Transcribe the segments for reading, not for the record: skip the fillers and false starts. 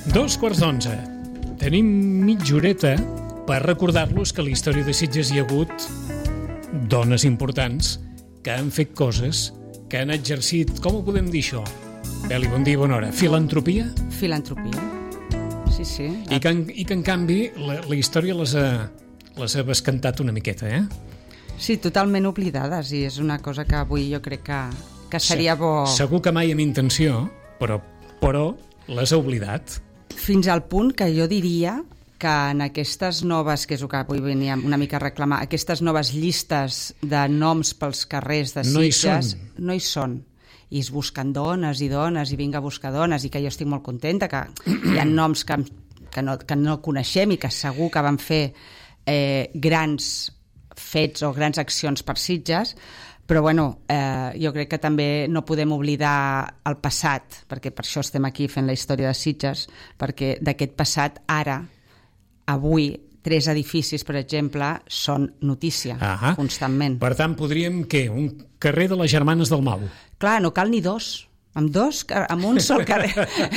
11:02. Tenim mitja horeta per recordar-los que a la història de Sitges hi ha hagut dones importants que han fet coses, que han exercit, com ho podem dir això? Beli, bon dia i bona hora. Filantropia? Filantropia, sí. I que en canvi la història les ha bescantat una miqueta, eh? Sí, totalment oblidades, i és una cosa que avui jo crec que seria bo... Segur que mai amb intenció, però les ha oblidat. Fins al punt que jo diria que en aquestes noves, que és el que avui veníem una mica a reclamar, aquestes noves llistes de noms pels carrers de Sitges no hi són. I es busquen dones i vinga a buscar dones, i que jo estic molt contenta que hi ha noms que no coneixem i que segur que van fer grans fets o grans accions per Sitges, però bueno, jo crec que també no podem oblidar el passat, perquè per això estem aquí fent la història de Sitges, perquè d'aquest passat ara, avui, 3 edificis, per exemple, són notícia constantment. Per tant, podríem, un carrer de les Germanes del Mau? Clar, no cal ni dos. Amb un sol carrer.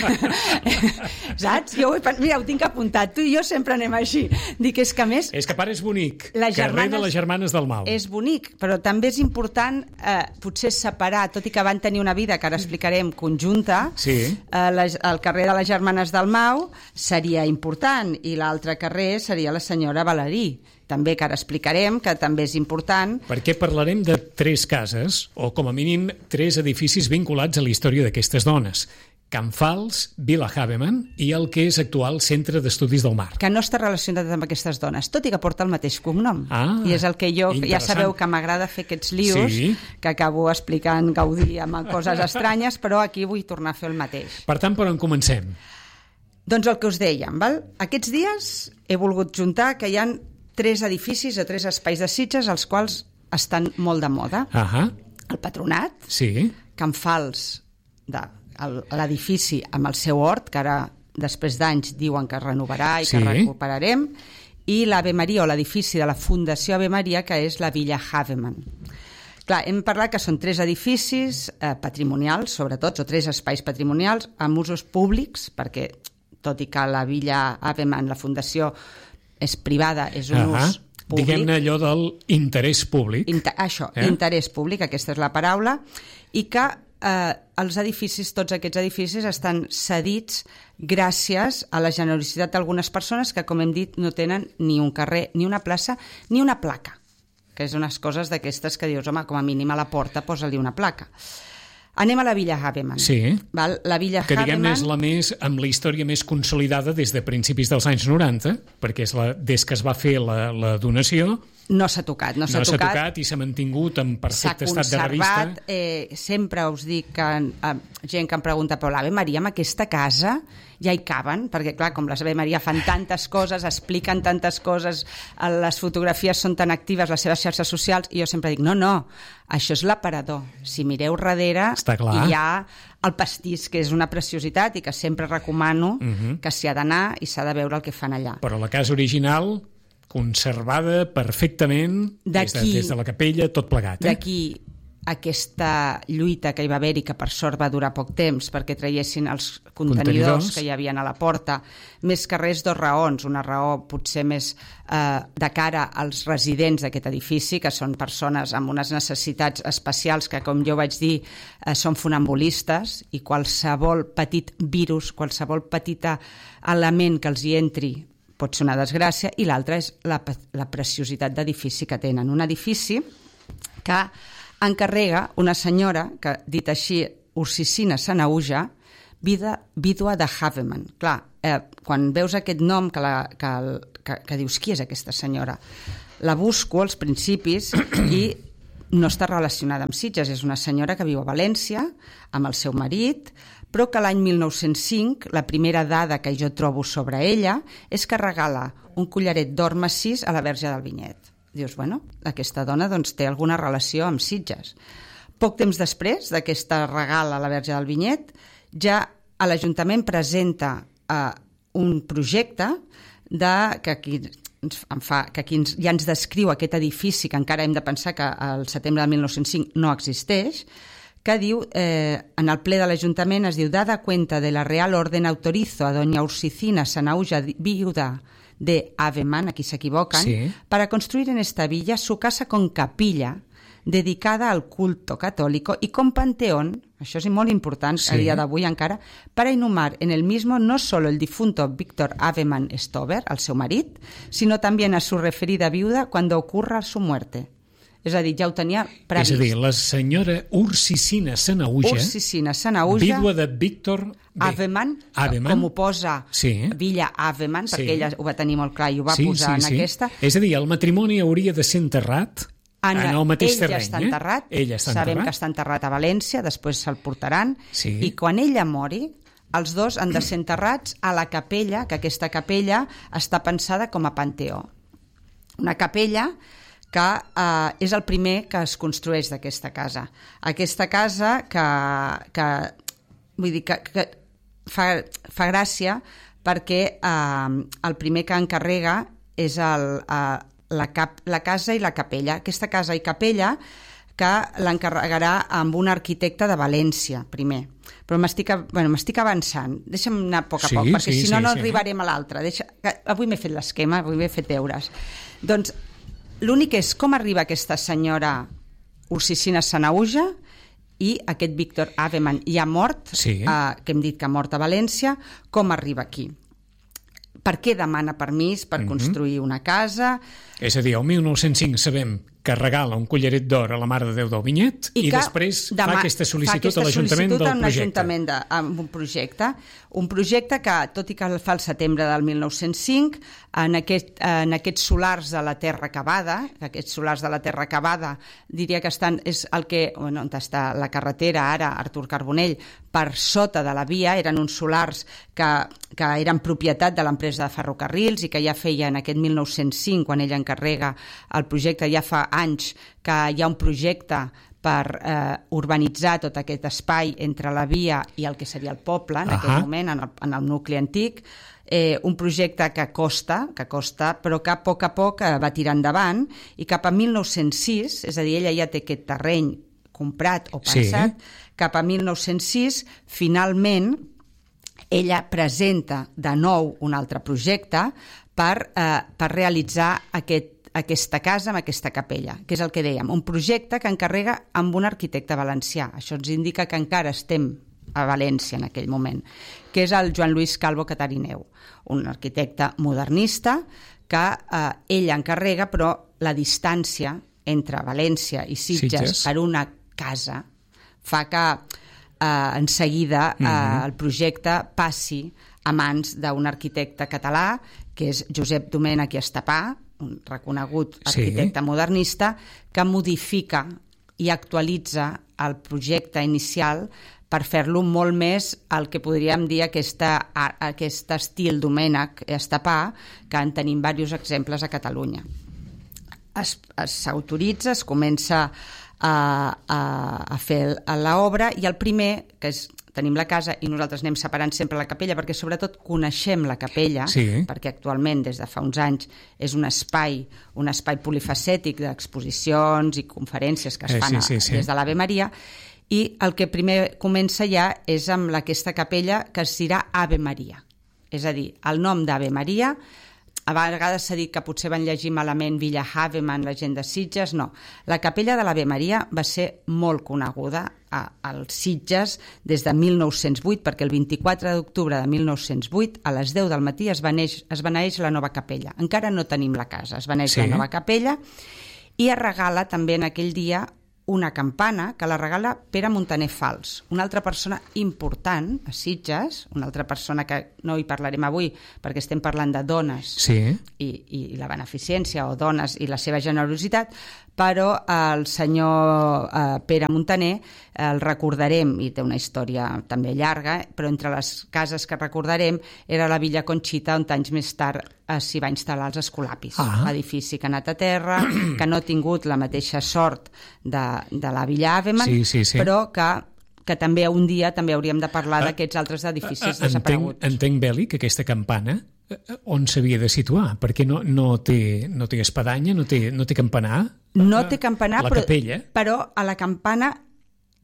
Saps? Mira, ho tinc apuntat. Tu i jo sempre anem així. Dic, és que a més... És que a part és bonic. Carrer de les Germanes del Mau. És bonic, però també és important potser separar, tot i que van tenir una vida, que ara explicarem, conjunta, el carrer de les Germanes del Mau seria important i l'altre carrer seria la senyora Valerí. També, que ara explicarem, que també és important. Perquè parlarem de 3 cases, o com a mínim 3 edificis vinculats a la història d'aquestes dones. Can Fals, Vila Havemann i el que és actual Centre d'Estudis del Mar. Que no està relacionat amb aquestes dones, tot i que porta el mateix cognom. I és el que jo, ja sabeu que m'agrada fer aquests lius, que acabo explicant Gaudí amb coses estranyes, però aquí vull tornar a fer el mateix. Per tant, per on comencem? Doncs el que us dèiem, val? Aquests dies he volgut juntar que hi ha 3 edificis o 3 espais de Sitges els quals estan molt de moda. El Patronat, Can Fals, l'edifici amb el seu hort, que ara, després d'anys, diuen que es renovarà i que recuperarem, i l'Ave Maria, o l'edifici de la Fundació Ave Maria, que és la Villa Havemann. Clar, hem parlat que són 3 edificis patrimonials, sobretot, o 3 espais patrimonials amb usos públics, perquè, tot i que la Villa Havemann, la Fundació, és privada, és un ús públic. Diguem-ne allò de l'interès públic. Interès públic, aquesta és la paraula, i que els edificis, tots aquests edificis, estan cedits gràcies a la generositat d'algunes persones que, com hem dit, no tenen ni un carrer, ni una plaça, ni una placa, que és unes coses d'aquestes que dius, home, com a mínim a la porta posa-li una placa. Anem a la Villa Havemann. La Villa que diguem-ne és la amb la història més consolidada des de principis dels anys 90, perquè és des que es va fer la donació. No s'ha tocat. No s'ha tocat i s'ha mantingut en perfecte estat de revista. S'ha conservat. Sempre us dic que gent que em pregunta, però l'Ave Maria en aquesta casa ja hi caben? Perquè, clar, com les Ave Maria fan tantes coses, expliquen tantes coses, les fotografies són tan actives, les seves xarxes socials, i jo sempre dic, no, això és l'aparador. Si mireu darrere, hi ha el pastís, que és una preciositat i que sempre recomano que s'hi ha d'anar i s'ha de veure el que fan allà. Però la casa original, conservada perfectament, des de la capella, tot plegat. D'aquí aquesta lluita que hi va haver i que per sort va durar poc temps perquè traiessin els contenidors que hi havia a la porta, més que res 2 raons. Una raó potser més de cara als residents d'aquest edifici, que són persones amb unes necessitats especials que, com jo vaig dir, són funambulistes, i qualsevol petit virus, qualsevol petit element que els hi entri pot ser una desgràcia, i l'altra és la preciositat d'edifici que tenen. Un edifici que encarrega una senyora que, dit així, Ursicina Sanauja, vídua de Havemann. Clar, quan veus aquest nom que dius, qui és aquesta senyora? La busco als principis i no està relacionada amb Sitges. És una senyora que viu a València amb el seu marit, però que l'any 1905, la primera dada que jo trobo sobre ella, és que regala un collaret d'or massís a la Verge del Vinyet. Dius, bueno, aquesta dona té alguna relació amb Sitges. Poc temps després d'aquesta regal a la Verge del Vinyet, ja l'Ajuntament presenta un projecte que ja ens descriu aquest edifici, que encara hem de pensar que al setembre de 1905 no existeix, que diu, en el ple de l'Ajuntament es diu: dada cuenta de la Real Orden autorizo a doña Ursicina Sanaulla, viuda de Aveman, aquí se equivocan, para construir en esta villa su casa con capilla dedicada al culto católico y con panteón, això és molt important a dia d'avui encara, para inhumar en el mismo no solo el difunto Víctor Aveman Stover, el seu marit, sino también a su referida viuda cuando ocurra su muerte. És a dir, ja ho tenia previst. És a dir, la senyora Ursicina Sanaulla, vídua de Víctor Aveman, com ho posa Villa Aveman, perquè ella ho va tenir molt clar i ho va posar en aquesta. És a dir, el matrimoni hauria de ser enterrat en el mateix terreny. Ella està enterrat, sabem que està enterrat a València, després se'l portaran, i quan ella mori, els dos han de ser enterrats a la capella, que aquesta capella està pensada com a panteó. Una capella que és el primer que es construeix d'aquesta casa. Aquesta casa que vull dir que fa gràcia perquè el primer que encarrega és la casa i la capella. Aquesta casa i capella que l'encarregarà amb un arquitecte de València, primer. Però m'estic avançant. Deixa'm anar a poc a poc, perquè si no arribarem a l'altre. Avui m'he fet l'esquema, avui m'he fet deures. Doncs l'únic és com arriba aquesta senyora Ursicina Sanaulla i aquest Víctor Aveman ja mort, que hem dit que ha mort a València, com arriba aquí? Per què demana permís per construir una casa? És a dir, el 1905 sabem que regala un collaret d'or a la Mare de Déu del Vinyet i després fa aquesta sol·licitud a l'Ajuntament del projecte. Amb un projecte que, tot i que el fa al setembre del 1905, en aquests solars de la Terra Acabada, diria que és el que, on està la carretera ara, Artur Carbonell, per sota de la via, eren uns solars que eren propietat de l'empresa de ferrocarrils i que ja feia en aquest 1905, quan ella encarrega el projecte, ja fa anys que hi ha un projecte per urbanitzar tot aquest espai entre la via i el que seria el poble, en aquell moment, en el nucli antic, un projecte que costa, però que a poc va tirar endavant, i cap a 1906, és a dir, ella ja té aquest terreny comprat o pensat, cap a 1906, finalment, ella presenta de nou un altre projecte per realitzar aquesta casa amb aquesta capella, que és el que dèiem, un projecte que encarrega amb un arquitecte valencià. Això ens indica que encara estem a València en aquell moment, que és el Joan Lluís Calvo Catarineu, un arquitecte modernista que ell encarrega, però la distància entre València i Sitges per una casa fa que en seguida el projecte passi a mans d'un arquitecte català, que és Josep Domènech i Estapà, un reconegut arquitecte modernista, que modifica i actualitza el projecte inicial per fer-lo molt més el que podríem dir aquest estil Domènech i Estapà, que en tenim diversos exemples a Catalunya. S'autoritza, es comença a fer l'obra, i el primer, que és tenim la casa i nosaltres anem separant sempre la capella perquè sobretot coneixem la capella, perquè actualment des de fa uns anys és un espai polifacètic d'exposicions i conferències que es fan des de l'Ave Maria, i el que primer comença ja és amb aquesta capella que es dirà Ave Maria, és a dir, el nom d'Ave Maria. A vegades s'ha dit que potser van llegir malament Villa Haveman, la gent de Sitges. No, la capella de l'Ave Maria va ser molt coneguda als Sitges des de 1908, perquè el 24 d'octubre de 1908 a les 10 del matí es beneeix la nova capella. Encara no tenim la casa, es beneeix la nova capella, i es regala també en aquell dia una campana que la regala Pere Montaner Fals, una altra persona important a Sitges, una altra persona que no hi parlarem avui perquè estem parlant de dones i la beneficència, o dones i la seva generositat, però el senyor Pere Montaner el recordarem, i té una història també llarga, però entre les cases que recordarem era la Villa Conxita, on anys més tard s'hi va instal·lar els Escolapis, l'edifici que ha anat a terra, que no ha tingut la mateixa sort de la Villa Haveman, però que també un dia també hauríem de parlar d'aquests altres edificis desapareguts. Entenc, Beli, que aquesta campana on s'havia de situar? Perquè no té espadanya, no té campanar? No té campanar, la capella. Però a la campana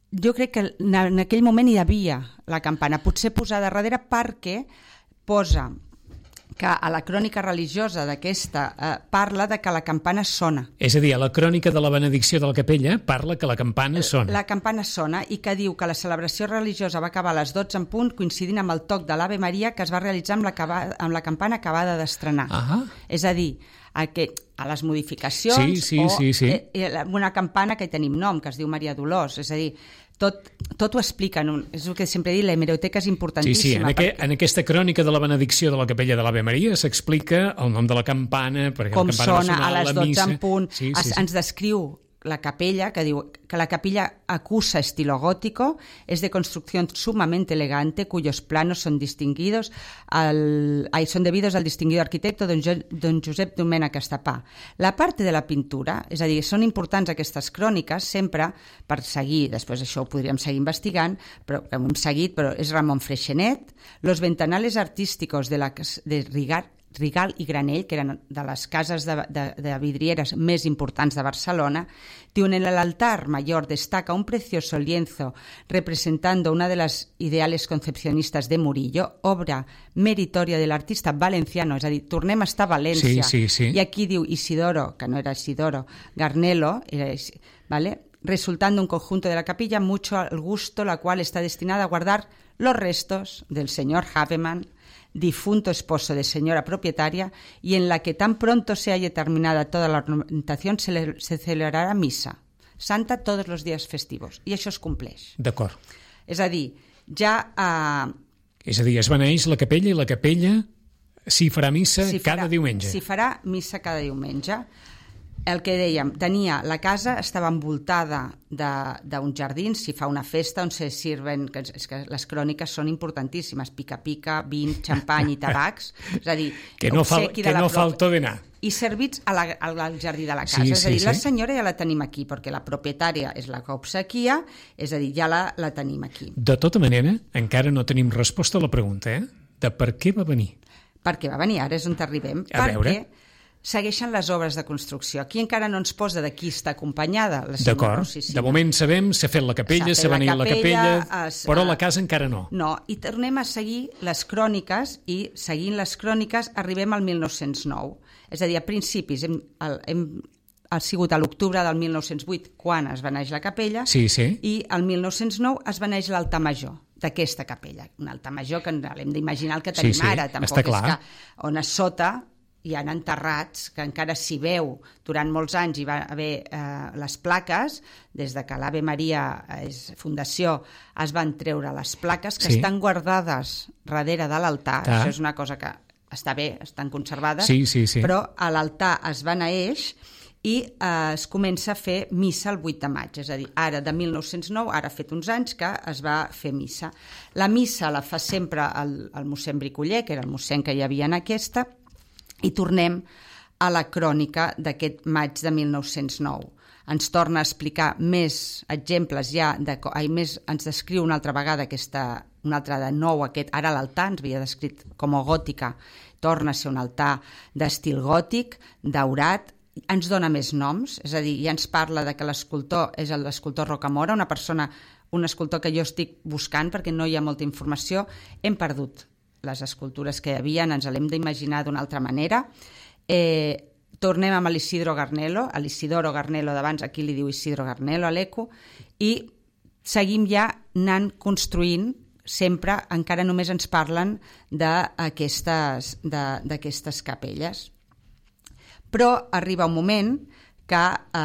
jo crec que en aquell moment hi havia la campana, potser posada darrere perquè posa que a la crònica religiosa d'aquesta parla de que la campana sona. És a dir, a la crònica de la benedicció de la capella parla que la campana sona. La campana sona i que diu que la celebració religiosa va acabar a les 12 en punt, coincidint amb el toc de l'Ave Maria que es va realitzar amb la campana acabada d'estrenar. És a dir, a les modificacions sí. Una campana que tenim nom, que es diu Maria Dolors, és a dir, tot ho explica, és el que sempre he dit, l'hemeroteca és importantíssima. Sí, en aquesta crònica de la benedicció de la capella de l'Ave Maria s'explica el nom de la campana, perquè com la campana sona a les 12 en punt, ens descriu la capella, que diu que la capilla acusa estilo gótico, es de construcción sumamente elegante, cuyos planos son debidos al distinguido arquitecto don Josep Domènech Estapà. La parte de la pintura, és a dir, són importants aquestes cròniques sempre per seguir, després això ho podríem seguir investigant, però ho hem seguit, però és Ramon Freixenet, los ventanales artísticos de Rigal i Granell, que eren de les cases de vidrieres més importants de Barcelona, diuen: en el altar mayor destaca un precioso lienzo representando una de las ideales concepcionistas de Murillo, obra meritoria del artista valenciano, és a dir, tornem a estar a València. Sí. I aquí diu Isidoro, que no era Isidoro, Garnelo, ¿vale? Resultando un conjunto de la capilla mucho al gusto, la cual está destinada a guardar los restos del señor Havemann, difunto esposo de señora propietaria, y en la que tan pronto se haya terminada toda la ornamentación se celebrarà missa santa tots els dies festivos, i això es compleix. D'acord. És a dir, és a dir, es beneeix la capella i la capella s'hi farà missa cada diumenge. S'hi farà missa cada diumenge. El que dèiem, la casa estava envoltada d'un jardí, s'hi fa una festa on se sirven, és que les cròniques són importantíssimes, pica-pica, vin, xampany i tabacs, és a dir, que no falta d'anar. I servits al jardí de la casa, és a dir, la senyora ja la tenim aquí, perquè la propietària és la que obsequia, és a dir, ja la tenim aquí. De tota manera, encara no tenim resposta a la pregunta, de per què va venir. Per què va venir, ara és on arribem. Perquè segueixen les obres de construcció. Aquí encara no ens posa de qui està acompanyada la senyora D'acord, Rosicina. De moment sabem, s'ha fet la capella, s'ha beneït la capella, però la casa encara no. No, i tornem a seguir les cròniques, i seguint les cròniques arribem al 1909. És a dir, a principis, ha sigut a l'octubre del 1908 quan es beneix la capella, i al 1909 es beneix l'altar major d'aquesta capella. Un altar major que l'hem d'imaginar el que tenim ara, tampoc és que on a sota hi ha enterrats, que encara s'hi veu durant molts anys, hi va haver les plaques, des de que l'Ave Maria és fundació es van treure les plaques que estan guardades darrere de l'altar. Això és una cosa que està bé, estan conservades, però a l'altar es beneeix i es comença a fer missa el 8 de maig, és a dir, ara de 1909, ara ha fet uns anys que es va fer missa. La missa la fa sempre el mossèn Bricoller, que era el mossèn que hi havia en aquesta, i tornem a la crònica d'aquest maig de 1909. Ens torna a explicar més exemples ens descriu una altra vegada un altre de nou, ara l'altar, ens havia descrit com a gòtica, torna a ser un altar d'estil gòtic, daurat, ens dona més noms, és a dir, ja ens parla de que l'escultor és l'escultor Rocamora, un escultor que jo estic buscant perquè no hi ha molta informació, hem perdut les escultures que hi havia, ens l'hem d'imaginar d'una altra manera. Tornem amb l'Isidro Garnelo, l'Isidoro Garnelo d'abans, aquí li diu Isidro Garnelo a l'ECO, i seguim ja anant construint, sempre encara només ens parlen d'aquestes capelles. Però arriba un moment que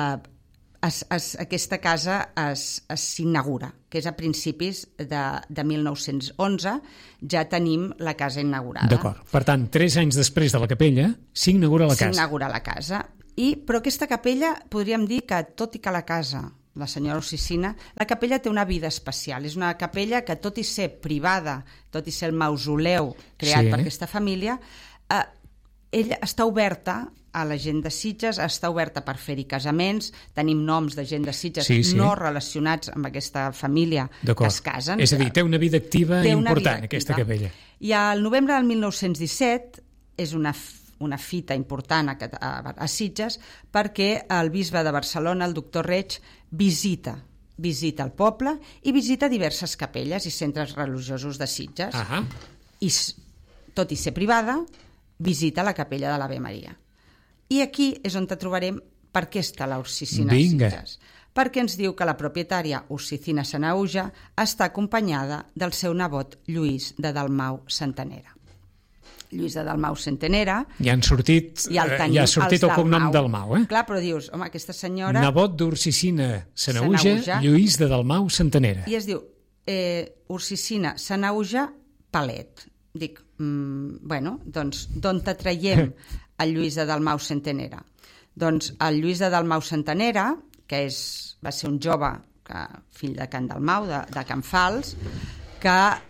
aquesta casa s'inaugura, que és a principis de 1911, ja tenim la casa inaugurada. D'acord. Per tant, 3 anys després de la capella, s'inaugura la casa. S'inaugura la casa. Però aquesta capella, podríem dir que, tot i que la casa, la senyora Rosicina, la capella té una vida especial. És una capella que, tot i ser privada, tot i ser el mausoleu creat per aquesta família, ella està oberta a la gent de Sitges, està oberta per fer-hi casaments, tenim noms de gent de Sitges no relacionats amb aquesta família que es casen. És a dir, té una vida activa important, aquesta capella. I al novembre del 1917 és una fita important a Sitges perquè el bisbe de Barcelona, el doctor Reig, visita visita el poble i visita diverses capelles i centres religiosos de Sitges. I, tot i ser privada, visita la capella de l'Ave Maria. I aquí és on trobarem per què està l'Orsicina Sitges. Perquè ens diu que la propietària Orsicina Sanaüja està acompanyada del seu nebot Lluís de Dalmau Centenera. Lluís de Dalmau Centenera... Ja ha sortit el cognom Dalmau, Clar, però dius, home, aquesta senyora... Nebot d'Orsicina Sanaüja, Lluís de Dalmau Centenera. I es diu Orsicina Sanaüja Palet. Dic, bueno, doncs, d'on traiem el Lluís de Dalmau Centenera? Doncs el Lluís de Dalmau Centenera, que va ser un jove, fill de Can Dalmau, de Can Fals, que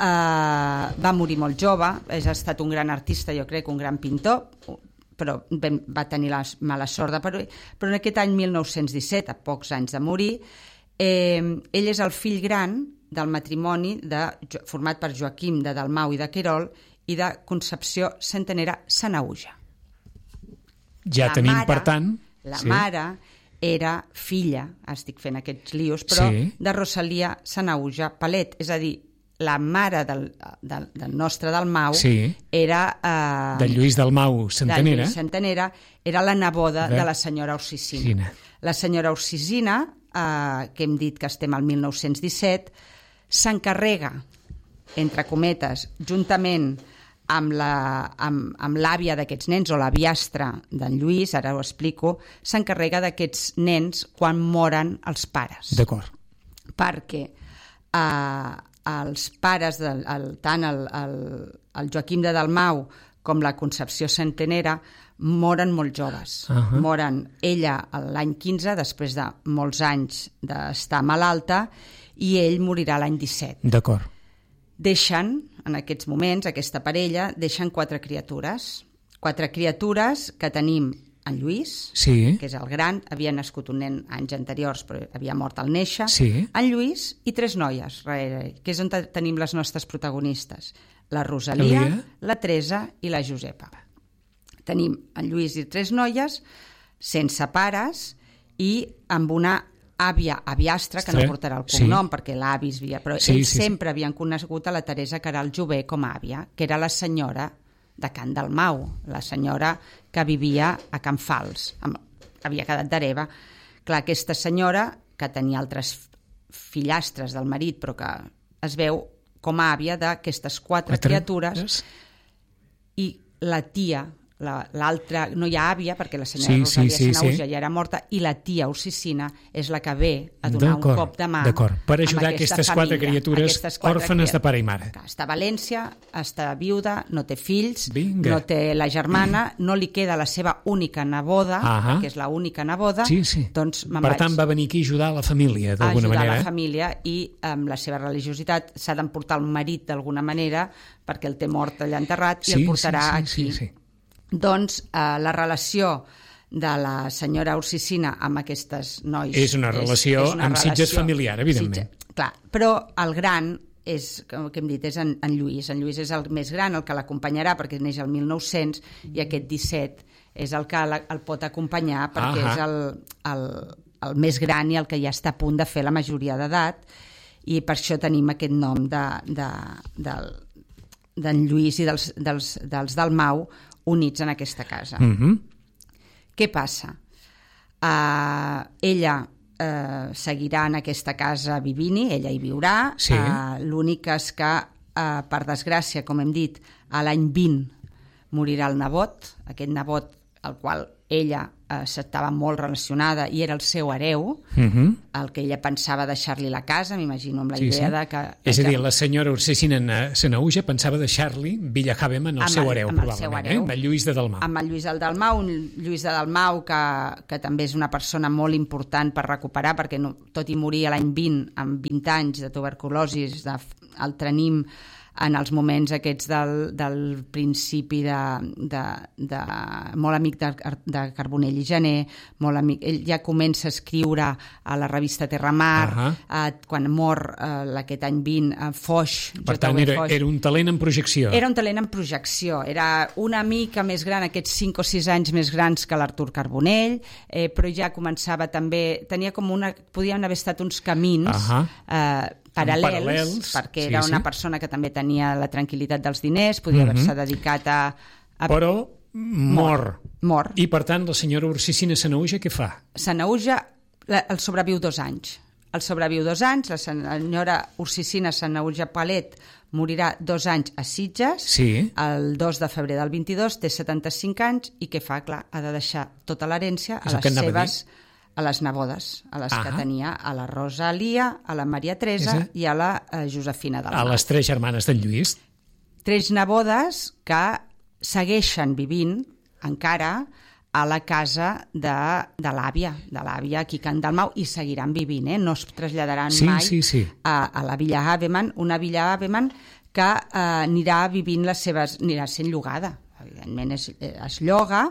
va morir molt jove, ha estat un gran artista, jo crec, un gran pintor, però va tenir la mala sort de parir, però en aquest any 1917, a pocs anys de morir, ell és el fill gran del matrimoni format per Joaquim de Dalmau i de Querol i de Concepció Centenera Sanaüja. Ja tenim, per tant... La mare era filla, estic fent aquests lios, però de Rosalia Sanaüja Palet, és a dir, la mare del nostre Dalmau era... de Lluís Dalmau Centenera. De Lluís Centenera, era la neboda de la senyora Orsicina. La senyora Orsicina, que hem dit que estem al 1917, s'encarrega, entre cometes, juntament amb l'àvia d'aquests nens, o l'aviastra d'en Lluís, ara ho explico, s'encarrega d'aquests nens quan moren els pares. D'acord. Perquè els pares, tant el Joaquim de Dalmau com la Concepció Centenera, moren molt joves. Moren ella l'any 15, després de molts anys d'estar malalta, i ell morirà l'any 17. D'acord. Deixen, en aquests moments, aquesta parella, deixen 4 criatures. 4 criatures que tenim en Lluís, que és el gran, havia nascut un nen anys anteriors, però havia mort al néixer, en Lluís i 3 noies, que és on tenim les nostres protagonistes, la Rosalia, la Teresa i la Josepa. Tenim en Lluís i 3 noies, sense pares, i amb una aviastra, que no portarà el cognom, perquè l'avi es via, però ells sempre havien conegut a la Teresa Caral Jové com a àvia, que era la senyora de Can Dalmau, la senyora que vivia a Can Fals, havia quedat d'hereva. Clar, aquesta senyora, que tenia altres fillastres del marit, però que es veu com a àvia d'aquestes 4 criatures, i la tia, l'altra, no hi ha àvia perquè la senyora Rosalia Sanaüja ja era morta, i la tia Orsicina és la que ve a donar un cop de mà per ajudar aquestes 4 criatures òrfanes de pare i mare. Està a València, està viuda, no té fills, no té la germana, no li queda la seva única neboda, que és l'única neboda, doncs per tant va venir aquí a ajudar la família d'alguna manera. Ajudar la família, i amb la seva religiositat s'ha d'emportar el marit d'alguna manera, perquè el té mort allà enterrat, i el portarà aquí. Doncs la relació de la senyora Orsicina amb aquestes nois... És una relació amb Sitges familiar, evidentment. Clar, però el gran és, com hem dit, és en Lluís. En Lluís és el més gran, el que l'acompanyarà, perquè neix el 1900, i aquest 17 és el que el pot acompanyar, perquè és el més gran i el que ja està a punt de fer la majoria d'edat, i per això tenim aquest nom d'en Lluís i dels Dalmau units en aquesta casa. Què passa? Ella seguirà en aquesta casa vivint-hi, ella hi viurà. L'únic és que, per desgràcia, com hem dit, a l'any 20 morirà el nebot, aquest nebot al qual ella estava molt relacionada i era el seu hereu, el que ella pensava deixar-li la casa, m'imagino, amb la idea de que... És a dir, la senyora Orsicina Sanaüja pensava deixar-li Villa Javem en el seu hereu, probablement, amb el Lluís de Dalmau. Amb el Lluís de Dalmau, Lluís de Dalmau, que també és una persona molt important per recuperar, perquè tot i morir l'any 20, amb 20 anys de tuberculosi, el tenim en els moments aquests del principi de molt amic de Carbonell i Gener, molt amic, ell ja comença a escriure a la revista Terramar, quan mor aquest any 20, Foix. Per tant, era un talent en projecció. Era un talent en projecció, era una mica més gran, aquests 5 o 6 anys més grans que l'Artur Carbonell, però ja començava també, podien haver estat uns camins paral·lels, perquè era una persona que també tenia la tranquil·litat dels diners, podia haver-se dedicat a... Però mor. I per tant la senyora Ursicina Sanahuja què fa? Sanahuja el sobreviu 2 anys. El sobreviu 2 anys, la senyora Ursicina Sanahuja Palet morirà 2 anys a Sitges, el 2 de febrer del 22, té 75 anys, i què fa? Clar, ha de deixar tota l'herència a les nebodes, a les que tenia, a la Rosalia, a la Maria Teresa i a la Josefina del Mau. A les 3 germanes d'en Lluís. 3 nebodes que segueixen vivint encara a la casa de l'àvia aquí a Can Dalmau, i seguiran vivint, no es traslladaran mai a la Villa Havemann, una Villa Havemann que anirà vivint anirà sent llogada. Evidentment es lloga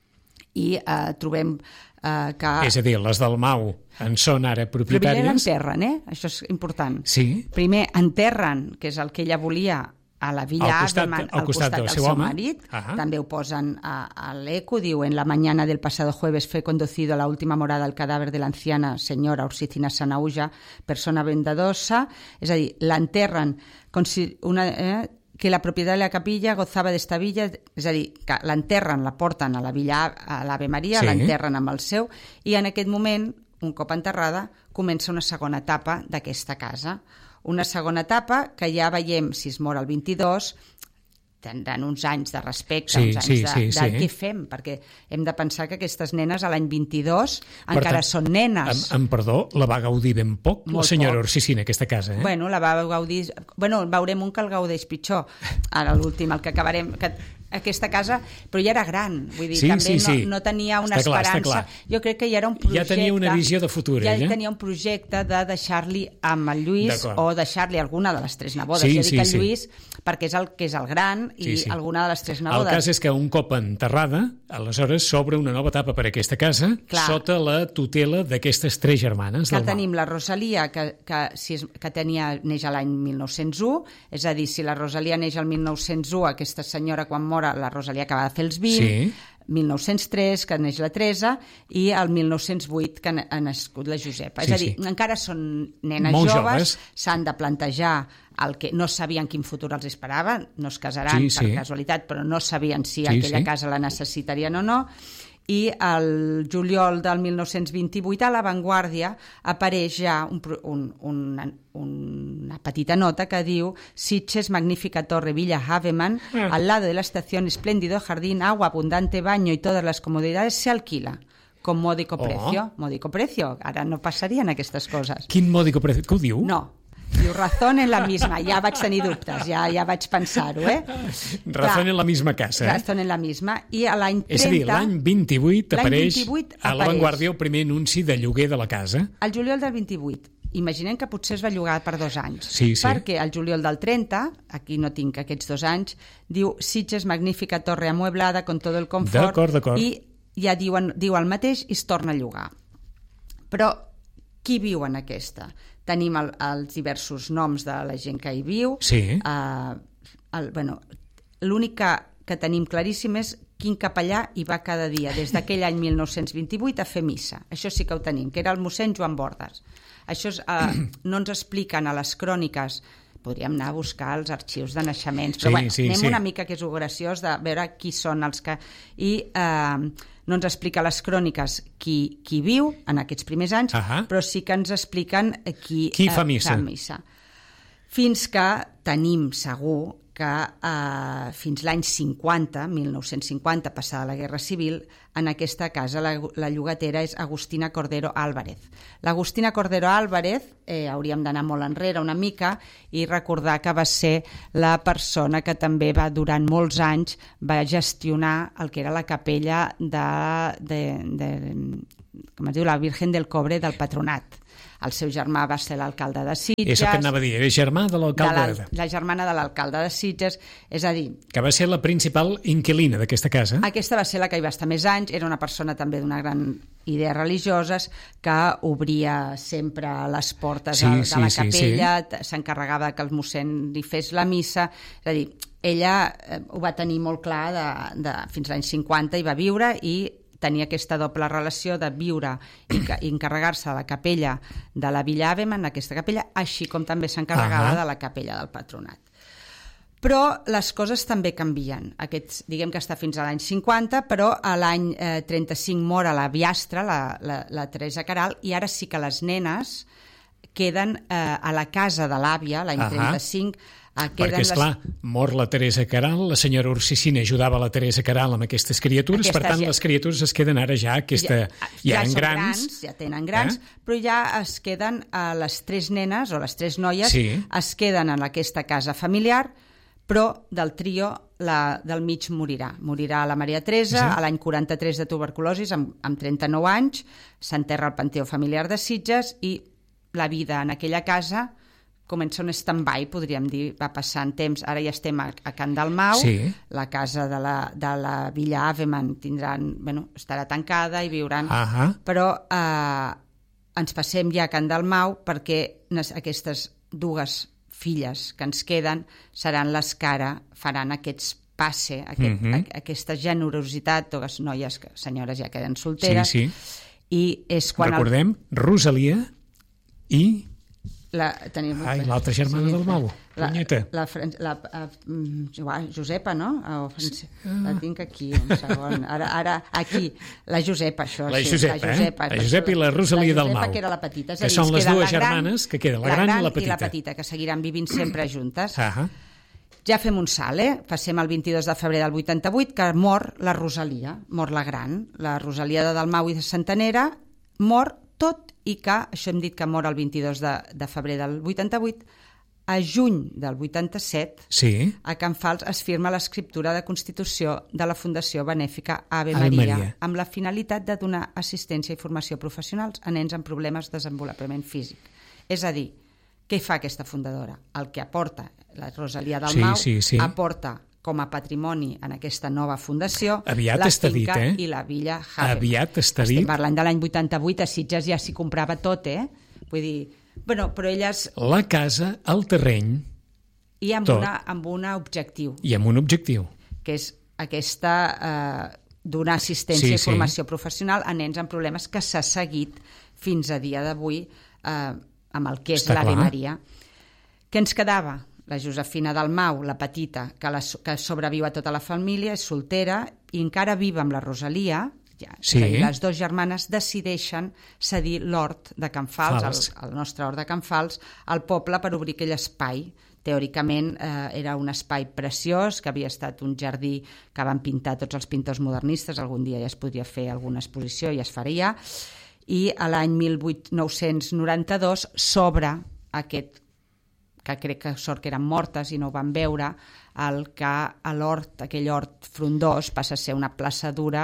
i trobem que... És a dir, les Dalmau en són ara propietàries. Primer l'enterren, això és important. Sí. Primer enterren, que és el que ella volia, a la Villa Havemann, al costat del seu marit. També ho posen a l'Eco, diu: en la mañana del pasado jueves fue conducido a la última morada el cadáver de la anciana señora Ursicina Sanahuja, persona bondadosa. És a dir, l'enterren com si que la propietat de la capilla gozava d'esta villa, és a dir, que l'enterren, la porten a la Villa, a l'Ave Maria, l'enterren amb el seu, i en aquest moment, un cop enterrada, comença una segona etapa d'aquesta casa. Una segona etapa que ja veiem, si es mor el 22, tindran uns anys de respecte, uns anys de què fem, perquè hem de pensar que aquestes nenes a l'any 22 encara són nenes. Perdó, la va gaudir ben poc la senyora Ursicina, aquesta casa, Bueno, la va gaudir... Bueno, veurem un que el gaudeix pitjor. Ara l'últim, el que acabarem... aquesta casa, però ja era gran, vull dir, també no tenia una esperança. Jo crec que ja era un projecte... Ja tenia una visió de futur, ella. Ja tenia un projecte de deixar-li amb el Lluís o deixar-li alguna de les 3 nebodes. Jo dic el Lluís perquè és el que és el gran i alguna de les 3 nebodes. El cas és que un cop enterrada, aleshores s'obre una nova etapa per a aquesta casa, sota la tutela d'aquestes 3 germanes. Que tenim la Rosalia, que neix a l'any 1901, és a dir, si la Rosalia neix al 1901, aquesta senyora quan mor, la Rosalia acaba de fer els 20, 1903, que neix la Teresa, i el 1908, que ha nascut la Josepa. És a dir, encara són nenes joves, s'han de plantejar el que no sabien quin futur els esperava, no es casaran per casualitat, però no sabien si aquella casa la necessitarien o no, i el juliol del 1928 a La Vanguardia apareix ja una petita nota que diu: Sitges, magnífica torre Villa Havemann, al lado de la estación, espléndido jardín, agua, abundante baño y todas las comodidades, se alquila con módico precio. Módico precio, ara no passarien aquestes coses. Quin módico precio? Què ho diu? No. Diu, razón en la misma. Ja vaig tenir dubtes, ja vaig pensar-ho, Razón en la misma casa, Razón en la misma. I a l'any 30... És a dir, l'any 28 apareix a La Vanguardia el primer anunci de lloguer de la casa. El juliol del 28. Imaginem que potser es va llogar per 2 anys. Sí. Perquè el juliol del 30, aquí no tinc aquests 2 anys, diu: Sitges, magnífica torre amueblada con todo el confort. D'acord. I ja diu el mateix i es torna a llogar. Però qui viu en aquesta? Tenim els diversos noms de la gent que hi viu. Sí. L'únic que tenim claríssim és quin capellà hi va cada dia, des d'aquell any 1928 a fer missa. Això sí que ho tenim, que era el mossèn Joan Bordes. Això no ens expliquen a les cròniques, podríem anar a buscar els arxius de naixements, però anem una mica, que és graciós, de veure qui són els que... I no ens explica a les cròniques qui viu en aquests primers anys, però sí que ens expliquen qui fa missa. Fins que tenim segur que fins l'any 50, 1950, passada la Guerra Civil, en aquesta casa la llogatera és Agustina Cordero Álvarez. L'Agustina Cordero Álvarez, hauríem d'anar molt enrere una mica i recordar que va ser la persona que també durant molts anys va gestionar el que era la capella com es diu, la Virgen del Cobre del Patronat. El seu germà va ser l'alcalde de Sitges. Això que anava a dir, era germà de l'alcalde. La germana de l'alcalde de Sitges, és a dir... Que va ser la principal inquilina d'aquesta casa. Aquesta va ser la que hi va estar més anys, era una persona també d'una gran idees religioses, que obria sempre les portes de la capella, s'encarregava que el mossèn li fes la missa, és a dir, ella ho va tenir molt clar fins als anys 50, hi va viure i tenia aquesta doble relació de viure i encarregar-se de la capella de la Villa Aveman, aquesta capella, així com també s'encarregava de la capella del patronat. Però les coses també canvien. Diguem que està fins a l'any 50, però a l'any 35 mor a la viastra, la Teresa Queralt, i ara sí que les nenes queden a la casa de l'àvia, l'any 35, perquè, esclar, mor la Teresa Queralt, la senyora Ursicina ajudava la Teresa Queralt amb aquestes criatures, per tant, les criatures es queden ara ja eren grans. Ja tenen grans, però ja es queden les tres nenes, o les tres noies, es queden en aquesta casa familiar, però del trio, del mig morirà. Morirà la Maria Teresa, a l'any 43 de tuberculosis, amb 39 anys, s'enterra al Panteó Familiar de Sitges i la vida en aquella casa comença un stand-by, podríem dir, va passant temps. Ara ja estem a Can Dalmau, la casa de la Villa Aveman estarà tancada i viuran, però ens passem ja a Can Dalmau perquè aquestes dues filles que ens queden seran les que ara faran aquests passe, aquesta generositat, dues noies, senyores ja queden solteres, i és quan... Recordem, Rosalia i... l'altra germana del Mau, punyeta. Josepa, no? La tinc aquí, un segon. Ara, aquí, la Josepa, això. La Josepa i la Rosalia del Mau. La Josepa, que era la petita. Que són les dues germanes que queden, la gran i la petita. I la petita, que seguiran vivint sempre juntes. Ja fem un salt, Passem al 22 de febrer del 88, que mor la Rosalia, mor la gran. La Rosalia de Dalmau i de Santanera mor tot i que, això hem dit que mor el 22 de febrer del 88, a juny del 87, a Can Fals es firma l'escriptura de constitució de la Fundació Benèfica Ave Maria, amb la finalitat de donar assistència i formació professionals a nens amb problemes de desenvolupament físic. És a dir, què fa aquesta fundadora? El que aporta la Rosalia Dalmau, aporta com a patrimoni en aquesta nova fundació la finca i la Villa Haven. Aviat està dit. Estem parlant de l'any 88, a Sitges ja s'hi comprava tot, Vull dir, però elles... La casa, el terreny... I amb un objectiu. I amb un objectiu. Que és aquesta... donar assistència i formació professional a nens amb problemes, que s'ha seguit fins a dia d'avui amb el que és l'Ave Maria. Què ens quedava? La Josefina Dalmau, la petita, que sobreviu a tota la família, és soltera i encara viva amb la Rosalia. Les dues germanes decideixen cedir l'hort de Can Fals, el nostre hort de Can Fals, al poble per obrir aquell espai. Teòricament era un espai preciós, que havia estat un jardí que van pintar tots els pintors modernistes, algun dia ja es podria fer alguna exposició i es faria, i a l'any 1992 s'obre aquest, que crec que sort que eren mortes i no ho van veure, aquell hort frondós passa a ser una plaça dura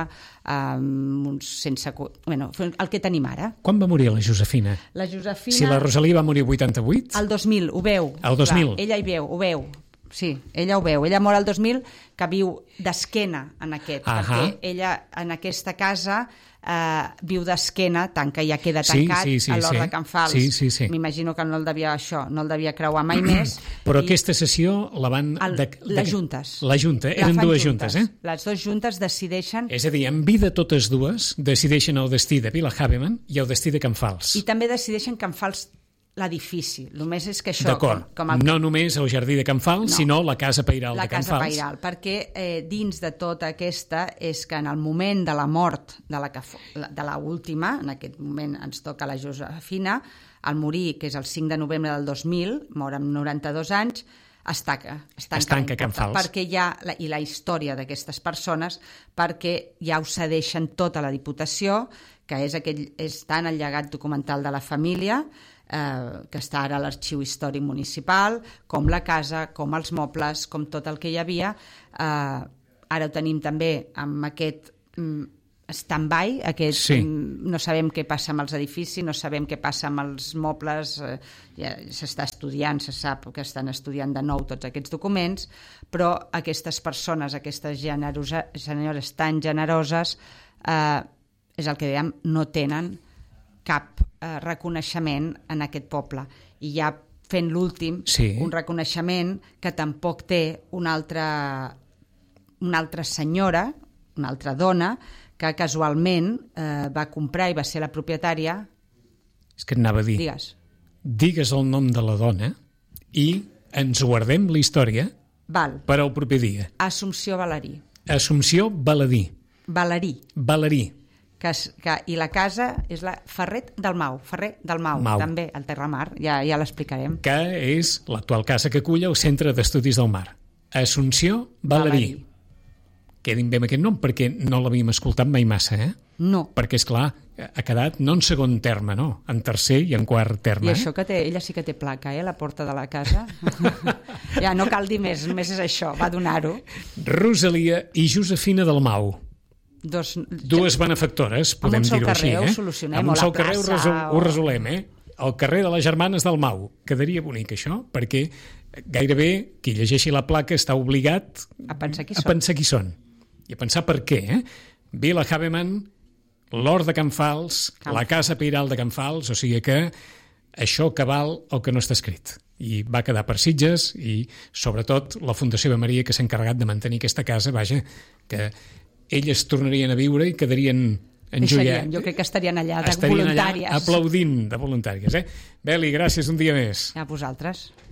el que tenim ara. Quan va morir la Josefina? La Josefina... Si la Rosalia va morir 88? El 2000, ho veu. El 2000? Clar, ella hi veu, ho veu. Sí, ella ho veu. Ella mor el 2000, que viu d'esquena en aquest, perquè ella en aquesta casa viu d'esquena, tant que ja queda tancat a l'hort de Can Fals. M'imagino que no el devia creuar mai més. Però aquesta sessió la van... Les juntes. La junta, eren dues juntes, Les dues juntes decideixen... És a dir, en vida totes dues decideixen el destí de Villa Haveman i el destí de Can Fals. I també decideixen Can Fals, l'edifici. Només és que això... D'acord, no només el jardí de Can Fals, sinó la casa pairal de Can Fals. La casa pairal, perquè dins de tota aquesta és que en el moment de la mort de l'última, en aquest moment ens toca la Josefina, al morir, que és el 5 de novembre del 2000, mor amb 92 anys, es tanca Can Fals. Perquè i la història d'aquestes persones, perquè ja ho cedeixen tota la Diputació, que és tant el llegat documental de la família, que està ara a l'Arxiu Històric Municipal, com la casa, com els mobles, com tot el que hi havia. Ara ho tenim també amb aquest stand-by, no sabem què passa amb els edificis, no sabem què passa amb els mobles, ja s'està estudiant, se sap que estan estudiant de nou tots aquests documents, però aquestes persones, aquestes senyores tan generoses, és el que dèiem, no tenen cap reconeixement en aquest poble. I ja fent l'últim, un reconeixement que tampoc té una altra senyora, una altra dona, que casualment va comprar i va ser la propietària. És que et anava a dir. Digues el nom de la dona i ens guardem la història per al proper dia. Assumpció Balarí. Assumpció Balarí. Balarí. I la casa és la Ferrer del Mau, també, al Terramar, ja l'explicarem. Que és l'actual casa que acull el Centre d'Estudis del Mar. Assumpció Balarí. Quedin bé amb aquest nom, perquè no l'havíem escoltat mai massa, No. Perquè, esclar, ha quedat no en segon terme, no, en tercer i en quart terme. I això que ella sí que té placa, la porta de la casa. Ja, no cal dir més, només és això, va donar-ho. Rosalia i Josefina Dalmau. Dues benefactores, podem dir-ho així. Amb un sol carrer ho solucionem, amb un sol carrer ho resolem, El carrer de les Germanes Dalmau. Quedaria bonic, això, perquè gairebé qui llegeixi la placa està obligat a pensar qui són. I a pensar per què, Vila Havemann, l'Hort de Can Fals, la Casa Pairal de Can Fals, o sigui que això que val el que no està escrit. I va quedar per Sitges i, sobretot, la Fundació de Maria, que s'ha encarregat de mantenir aquesta casa, vaja, que elles tornarien a viure i quedarien enjoiats. Jo crec que estarien allà de voluntàries. Allà aplaudint de voluntàries. Beli, gràcies un dia més. A vosaltres.